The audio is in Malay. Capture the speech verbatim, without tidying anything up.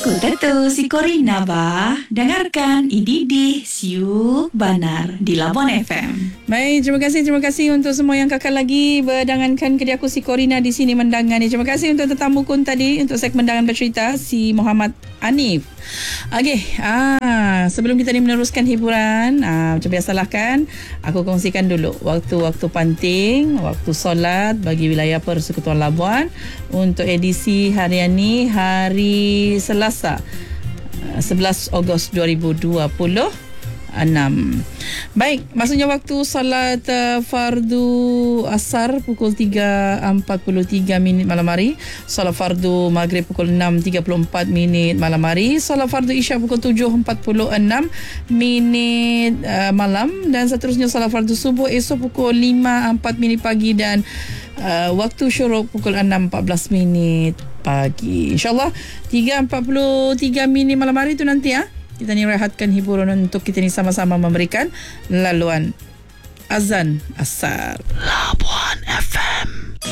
Aku Tetu si Corina ba. Dengarkan Ididi Siu Banar di Labuan F M. Baik, terima kasih terima kasih untuk semua yang kakak lagi berdangankan ke aku si Corina di sini mendangani. Terima kasih untuk tetamu kun tadi untuk segmen Dangan Bercerita si Muhammad Anif. Okey, ah sebelum kita ni meneruskan hiburan, ah macam biasalah kan, aku kongsikan dulu waktu-waktu penting, waktu solat bagi wilayah Persekutuan Labuan untuk edisi harian ni hari Selasa sebelas Ogos dua ribu dua puluh enam. Baik, maksudnya waktu salat uh, fardu asar pukul tiga empat puluh tiga minit malam hari, salat fardu maghrib pukul enam tiga puluh empat minit malam hari, salat fardu isyak pukul tujuh empat puluh enam minit uh, malam, dan seterusnya salat fardu subuh esok pukul lima empat minit pagi, dan uh, waktu syuruk pukul enam empat belas minit pagi. InsyaAllah tiga empat puluh tiga minit malam hari tu nanti ya. Kita ni rehatkan hiburan untuk kita ni sama-sama memberikan laluan azan asar.